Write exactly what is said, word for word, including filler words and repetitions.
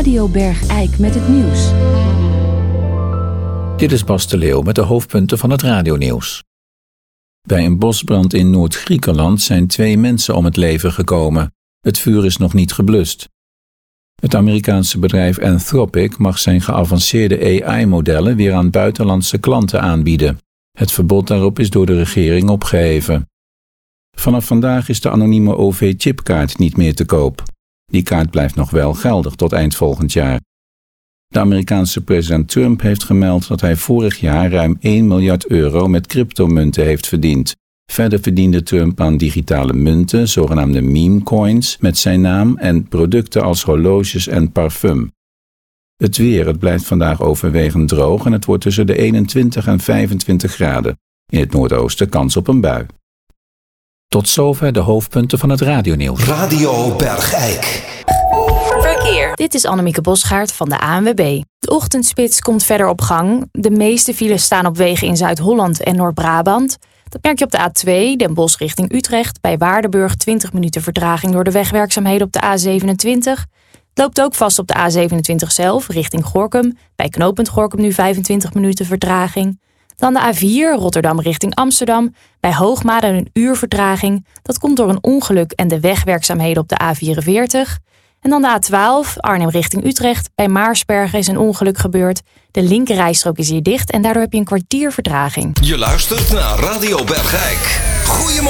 Radio Bergijk met het nieuws. Dit is Bas de Leeuw met de hoofdpunten van het radionieuws. Bij een bosbrand in Noord-Griekenland zijn twee mensen om het leven gekomen. Het vuur is nog niet geblust. Het Amerikaanse bedrijf Anthropic mag zijn geavanceerde A I-modellen weer aan buitenlandse klanten aanbieden. Het verbod daarop is door de regering opgeheven. Vanaf vandaag is de anonieme O V-chipkaart niet meer te koop. Die kaart blijft nog wel geldig tot eind volgend jaar. De Amerikaanse president Trump heeft gemeld dat hij vorig jaar ruim één miljard euro met cryptomunten heeft verdiend. Verder verdiende Trump aan digitale munten, zogenaamde meme coins, met zijn naam en producten als horloges en parfum. Het weer, het blijft vandaag overwegend droog en het wordt tussen de eenentwintig en vijfentwintig graden. In het noordoosten kans op een bui. Tot zover de hoofdpunten van het radionieuws. Radio Bergijk. Verkeer. Dit is Annemieke Bosgaard van de A N W B. De ochtendspits komt verder op gang. De meeste files staan op wegen in Zuid-Holland en Noord-Brabant. Dat merk je op de A twee, Den Bosch richting Utrecht. Bij Waardenburg twintig minuten vertraging door de wegwerkzaamheden op de A zevenentwintig. Het loopt ook vast op de A zevenentwintig zelf, richting Gorinchem. Bij knooppunt Gorinchem nu vijfentwintig minuten vertraging. Dan de A vier, Rotterdam richting Amsterdam. Bij Hoogmade een uur vertraging. Dat komt door een ongeluk en de wegwerkzaamheden op de A vierenveertig. En dan de A twaalf, Arnhem richting Utrecht. Bij Maarsbergen is een ongeluk gebeurd. De linkerrijstrook is hier dicht en daardoor heb je een kwartier vertraging. Je luistert naar Radio Bergijk. Goedemorgen.